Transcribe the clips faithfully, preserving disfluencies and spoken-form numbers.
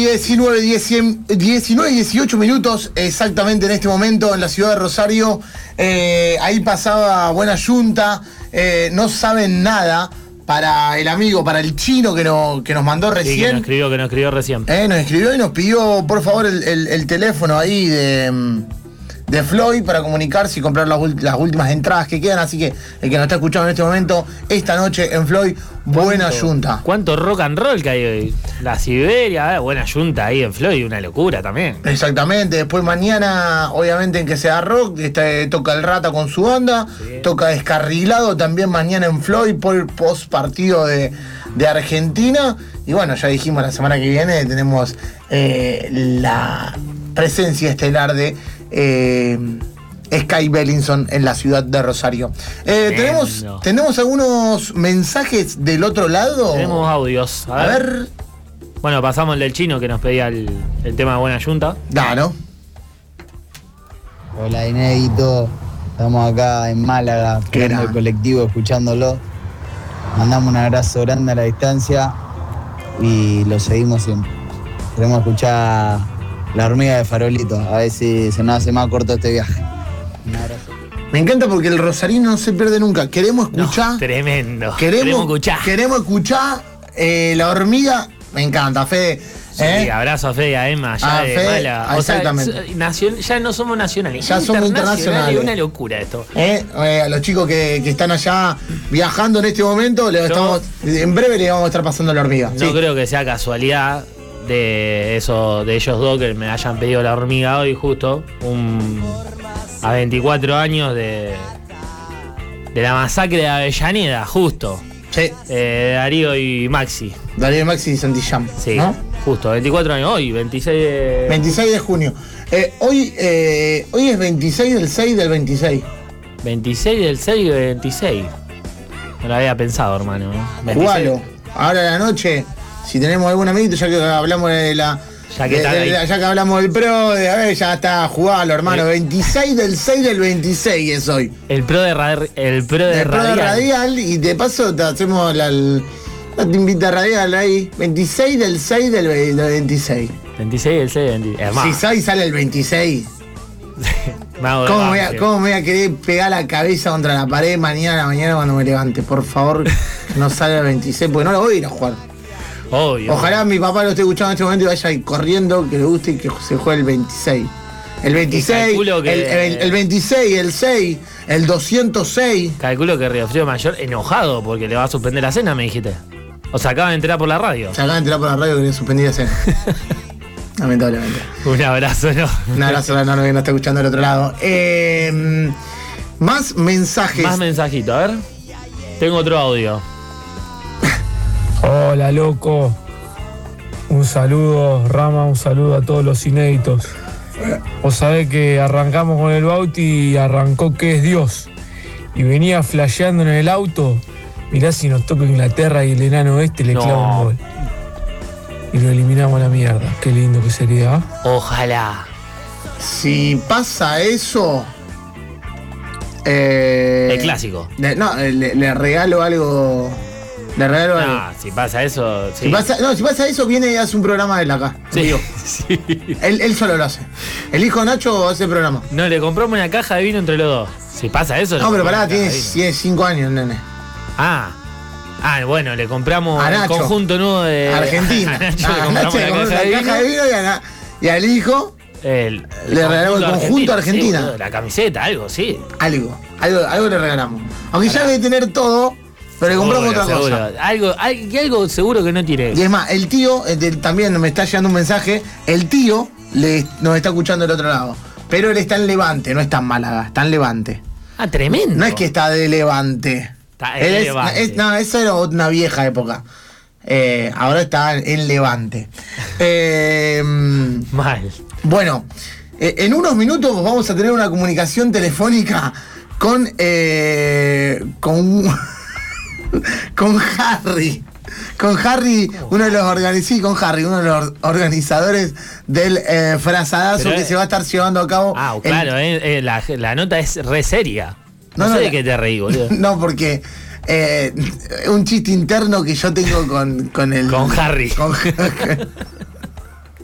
diecinueve, dieciocho minutos exactamente en este momento en la ciudad de Rosario. Eh, ahí pasaba Buena Yunta. Eh, no saben nada para el amigo, para el chino que, no, que nos mandó recién. Sí, que nos escribió, que nos escribió recién. Eh, nos escribió y nos pidió, por favor, el, el, el teléfono ahí de, de Floyd para comunicarse y comprar las, las últimas entradas que quedan. Así que el que nos está escuchando en este momento, esta noche en Floyd, Buena Yunta. ¿Cuánto rock and roll que hay hoy? La Siberia, eh, Buena Yunta ahí en Floyd, una locura también. Exactamente. Después mañana, obviamente en que sea rock, este, toca el Rata con su banda, sí. Toca Descarrilado también mañana en Floyd por el post partido de, de Argentina. Y bueno, ya dijimos la semana que viene tenemos eh, la presencia estelar de eh, Sky Bellinson en la ciudad de Rosario. Eh, tenemos, tenemos algunos mensajes del otro lado. Tenemos audios. A, a ver. ver. Bueno, pasamos el del chino que nos pedía el, el tema de Buena Yunta. Claro. Hola, Inédito. Estamos acá en Málaga, en el colectivo, escuchándolo. Mandamos un abrazo grande a la distancia y lo seguimos siempre. Queremos escuchar La Hormiga de Farolito, a ver si se nos hace más corto este viaje. Un abrazo. Me encanta porque el rosarino no se pierde nunca. Queremos escuchar. No, tremendo. Queremos, queremos escuchar. Queremos escuchar eh, La Hormiga. Me encanta, Fede. Sí, ¿eh? abrazo a Fede y a Emma, ya a de Fede, Málaga. O exactamente. sea, nacion, ya no somos nacionales. Ya somos internacionales. Es una locura esto. ¿Eh? Eh, a los chicos que, que están allá viajando en este momento, le estamos, en breve le vamos a estar pasando La Hormiga. No sí. creo que sea casualidad de eso, de ellos dos que me hayan pedido La Hormiga hoy justo. Un, a veinticuatro años de, de la masacre de Avellaneda, justo. Sí. Eh, Darío y Maxi. Darío y Maxi y Santillán. Sí, ¿no? Justo, veinticuatro años, hoy, veintiséis de... veintiséis de junio. Eh, hoy, eh, hoy es veintiséis del seis del veintiséis. veintiséis del seis del veintiséis. No lo había pensado, hermano. ¿eh? Jugalo. Ahora a la noche, si tenemos algún amiguito, ya que hablamos de la... Ya que, de, de, de, ya que hablamos del pro, de a ver, ya está, jugalo, hermano. veintiséis del seis del veintiséis es hoy. El pro de, ra el pro de el pro radial. de radial. Y de paso te hacemos la, la timbita radial ahí. veintiséis del seis del veintiséis. veintiséis del seis del veintiséis. Si seis sale el veintiséis. ¿Cómo, ¿Cómo, voy a, ¿Cómo me voy a querer pegar la cabeza contra la pared mañana, mañana cuando me levante? Por favor, que no salga el veintiséis, porque no lo voy a ir a jugar. Obvio. Ojalá mi papá lo esté escuchando en este momento y vaya corriendo, que le guste y que se juegue el veintiséis. El veintiséis, que... el, el, el veintiséis, el seis, el doscientos seis. Calculo que Río Frío Mayor enojado porque le va a suspender la cena, me dijiste. O se acaba de enterar por la radio. Se acaba de enterar por la radio que le suspendí la cena. Lamentablemente. Un abrazo, ¿no? Un abrazo enorme que nos está escuchando del otro lado. Eh, más mensajes. Más mensajitos, a ver. Tengo otro audio. Hola, loco. Un saludo, Rama, un saludo a todos los inéditos. Vos sabés que arrancamos con el Bauti y arrancó que es Dios. Y venía flasheando en el auto. Mirá si nos toca Inglaterra y el enano este le no. clava un gol. Y lo eliminamos a la mierda. Qué lindo que sería, ¿eh? Ojalá. Si pasa eso... Eh, el clásico. Le, no, le, le regalo algo... Le regalo algo. No, si pasa eso... Sí. Si pasa, no, si pasa eso, viene y hace un programa de él acá. Sí, sí. Él, él solo lo hace. El hijo Nacho hace el programa. No, le compramos una caja de vino entre los dos. Si pasa eso... No, pero pará, tiene cinco años, nene. Ah... Ah, bueno, le compramos el conjunto nuevo de Argentina. A Nacho ah, le compramos Nacho, la caja, de, caja de vino y, a, y al hijo el, el le regalamos el conjunto Argentina. Argentina. Sí, la camiseta, algo, sí. Algo, algo, algo le regalamos. Aunque Ahora, ya debe tener todo, pero le compramos seguro, otra seguro. cosa. Algo, hay, algo seguro que no tiene. Y es más, el tío, el, también me está llegando un mensaje, el tío le, nos está escuchando del otro lado. Pero él está en Levante, no está en Málaga, está en Levante. Ah, tremendo. No es que está de Levante. Es, es, no, esa era una vieja época. Eh, ahora está en Levante. Eh, Mal. Bueno, eh, en unos minutos vamos a tener una comunicación telefónica con eh, con con Harry. Con Harry, uno de los organizadores, sí, con Harry, uno de los organizadores del eh, frazadazo Pero, que se va a estar llevando a cabo. Ah, claro, en, eh, eh, la, la nota es re seria. No, no sé no, de qué te reí, boludo. No, porque eh, un chiste interno que yo tengo con, con el... Con Harry. Con,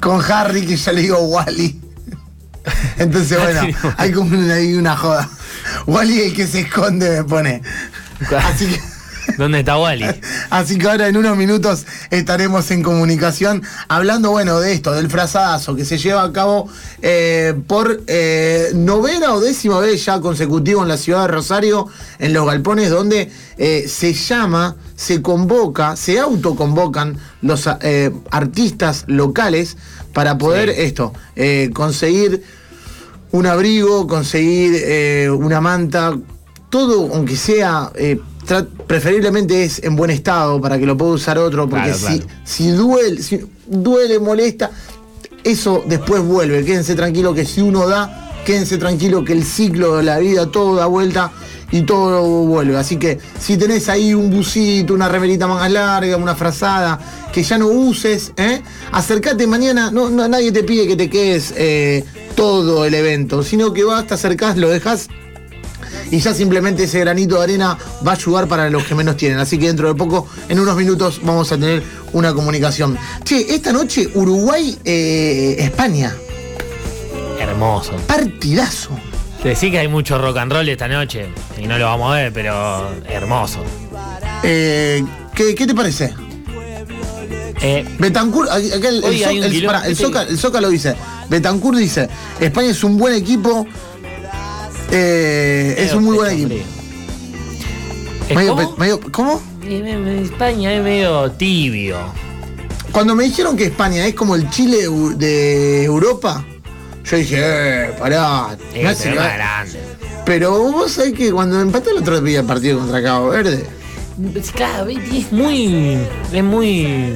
con Harry, que yo le digo Wally. Entonces, bueno, hay como una, hay una joda. Wally el que se esconde, me pone. Así que... ¿Dónde está Wally? Así que ahora en unos minutos estaremos en comunicación hablando, bueno, de esto, del frazadazo que se lleva a cabo eh, por eh, novena o décima vez ya consecutivo en la ciudad de Rosario, en los galpones, donde eh, se llama, se convoca, se autoconvocan los eh, artistas locales para poder sí. esto, eh, conseguir un abrigo, conseguir eh, una manta, todo, aunque sea... Eh, preferiblemente es en buen estado para que lo pueda usar otro, porque claro, si, claro. si duele, si duele, molesta, eso después vuelve. Quédense tranquilos que si uno da, quédense tranquilos que el ciclo de la vida todo da vuelta y todo vuelve. Así que si tenés ahí un busito, una remerita más larga, una frazada que ya no uses, ¿eh? acércate mañana, no, no, nadie te pide que te quedes eh, todo el evento, sino que vas, te acercás, lo dejás y ya simplemente ese granito de arena va a ayudar para los que menos tienen. Así que dentro de poco, en unos minutos, vamos a tener una comunicación. Che, esta noche Uruguay-España. Eh, Hermoso. Partidazo. Te decís que hay mucho rock and roll esta noche y no lo vamos a ver, pero hermoso. Eh, ¿qué, ¿Qué te parece? Eh, Betancourt, acá el, el, el, el, para, el, Zócalo, el Zócalo dice, Betancourt dice, España es un buen equipo. Eh, es un muy buen equipo. Medio, ¿Cómo? Medio, ¿Cómo? España es medio tibio. Cuando me dijeron que España es como el Chile de Europa, yo dije, eh, pará. Sí, no se va grande. Pero vos sabés que cuando empató el otro día el partido contra Cabo Verde. Claro, es muy. Es muy.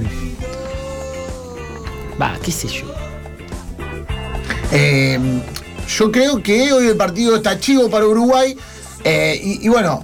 Va, qué sé yo. Eh. Yo creo que hoy el partido está chivo para Uruguay. Eh, y, y bueno,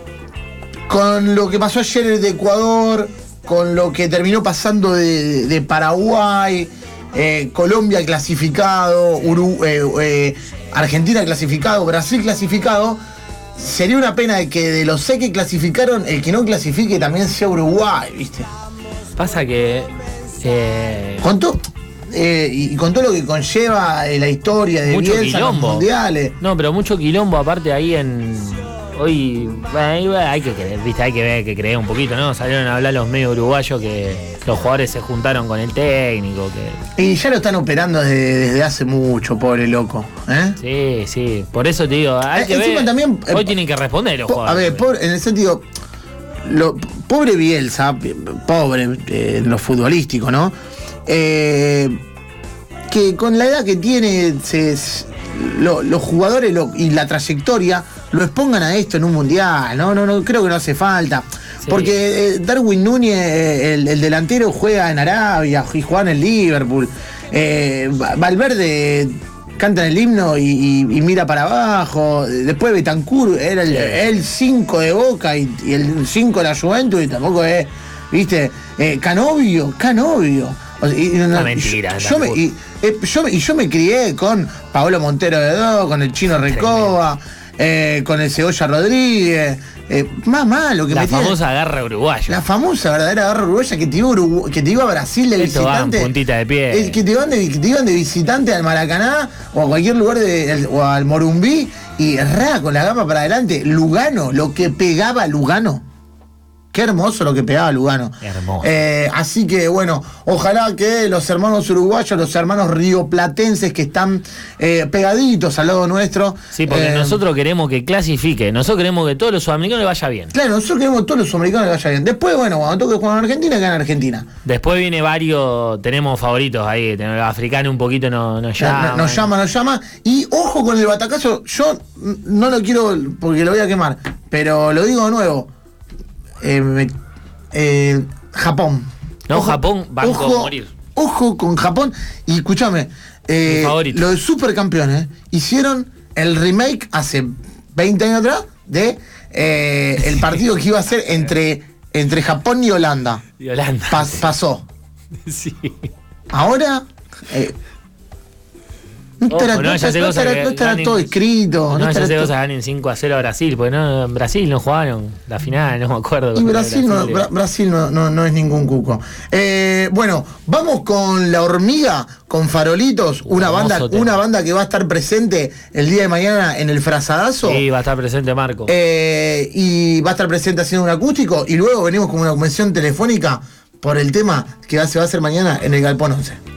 con lo que pasó ayer de Ecuador, con lo que terminó pasando de, de Paraguay, eh, Colombia clasificado, Uru, eh, eh, Argentina clasificado, Brasil clasificado, sería una pena de que de los seis que clasificaron, el que no clasifique también sea Uruguay, ¿viste? Pasa que... Eh... Con todo... Eh, y con todo lo que conlleva eh, la historia de mucho Bielsa en los mundiales. No, pero mucho quilombo aparte ahí en... Hoy bueno, hay que creer, viste, hay que ver, que creer un poquito, ¿no? Salieron a hablar los medios uruguayos que los jugadores se juntaron con el técnico. Que... Y ya lo están operando desde, desde hace mucho, pobre loco. ¿eh? Sí, sí, por eso te digo, hay eh, que ver. También, eh, hoy tienen que responder los po- jugadores. A ver, pobre, en el sentido, lo, pobre Bielsa, pobre eh, en lo futbolístico, ¿no? Eh, que con la edad que tiene se, lo, los jugadores lo, y la trayectoria lo expongan a esto en un mundial, no, no, no creo que no hace falta, sí. Porque eh, Darwin Núñez, eh, el, el delantero, juega en Arabia y juega en el Liverpool, eh, Valverde canta en el himno y, y, y mira para abajo, después Betancourt era el cinco sí. de Boca y, y el cinco de la Juventus y tampoco es, viste, eh, Canovio, Canovio. Y, no, una mentira. Yo, yo me, y, eh, yo, y yo me crié con Paolo Montero de Do, con el Chino Recoba, eh, con el Cebolla Rodríguez. Eh, más malo que la me famosa tiene, garra uruguaya. La famosa verdadera garra uruguaya que te iba, Urugu- que te iba a Brasil de Esto visitante. Va puntita de pie. Eh, que, te iban de, que te iban de visitante al Maracaná o a cualquier lugar de, el, o al Morumbí y ra, con la gama para adelante. Lugano, lo que pegaba Lugano. Qué hermoso lo que pegaba Lugano. Hermoso. Eh, así que bueno, ojalá que los hermanos uruguayos, los hermanos rioplatenses que están eh, pegaditos al lado nuestro. Sí, porque eh, nosotros queremos que clasifique. Nosotros queremos que todos los sudamericanos le vaya bien. Claro, nosotros queremos que todos los sudamericanos le vaya bien. Después, bueno, cuando toque jugar en Argentina, gana Argentina. Después viene varios, tenemos favoritos ahí. El africano un poquito nos, nos llama. Nos, nos llama, nos llama. Y ojo con el batacazo. Yo no lo quiero porque lo voy a quemar. Pero lo digo de nuevo. Eh, me, eh, Japón. No, ojo, Japón va a morir. Ojo con Japón. Y escúchame, eh, lo de Supercampeones hicieron el remake hace veinte años atrás de eh, el partido que iba a ser entre, entre Japón y Holanda. Y Holanda. Pa- pasó. Sí. Ahora. Eh, No estará, Ojo, no, no ya sé estará- cosas no que estará- no estará ganen- todo escrito. No, No ya estará sé todo- cosas ganen cinco a cero a Brasil, porque no, en Brasil no jugaron la final, no me acuerdo. Y contra Brasil, no, de- Bra- Brasil no, no, no es ningún cuco. Eh, bueno, vamos con La Hormiga, con Farolitos, una Hermoso banda, tema. una banda que va a estar presente el día de mañana en el Frazadazo. Sí, va a estar presente Marco. Eh, y va a estar presente haciendo un acústico. Y luego venimos con una convención telefónica por el tema que va- se va a hacer mañana en el Galpón once.